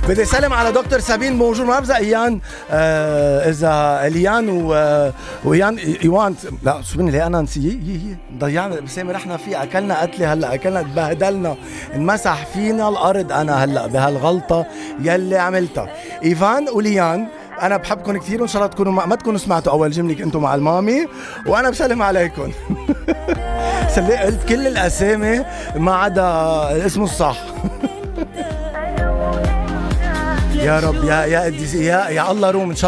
بدي سلم على دكتور سابين موجود، ما بعرف ايان اذا اليان وايان ايوان. لا شو بني انا نسيه هي ضيعنا بسامي، رحنا فيه اكلنا قتله، هلا اكلنا تبهدلنا، انمسح فينا الارض انا هلا بهالغلطه يلي عملتها. ايفان وليان انا بحبكم كثير، وان شاء الله تكونوا ما تكونوا سمعتوا اول جمله انتم مع المامي، وانا بسلم عليكم. قلت كل الاسامي ما عدا اسمه الصح. يا رب يا قديس يا الله روم ان شاء الله.